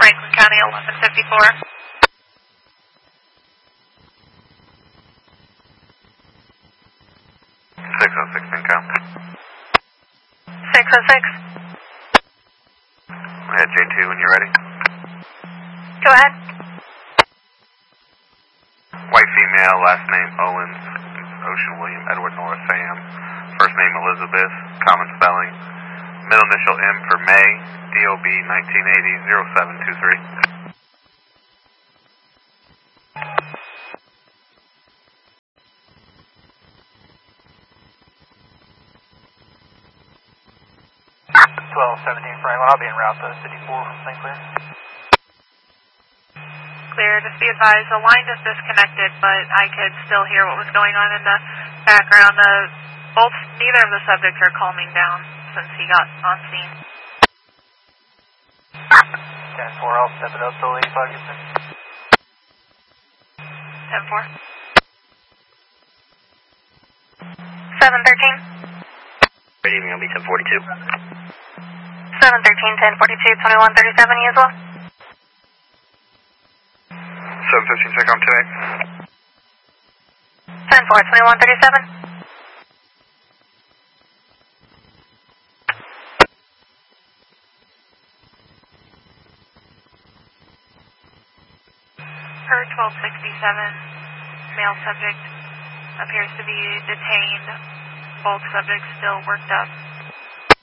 Franklin County 1154. 606 income. 606. Yeah, J2 when you're ready. Go ahead. White female, last name Owens, Ocean William Edward Nora Sam, first name Elizabeth, common spelling, middle initial M for May, DOB 1980 0723. Franklin, I'll be en route to 54, St. Clair. Clear, just be advised, the line is disconnected, but I could still hear what was going on in the background. Neither of the subjects are calming down since he got on scene. 10-4, I'll step it up till 85 gets in. 10-4. 713. Good evening, I'll be 1042. 713, 1042, 2137, you as well? 715, check on today. 10-4, 2137. Per 1267, male subject appears to be detained. Both subjects still worked up.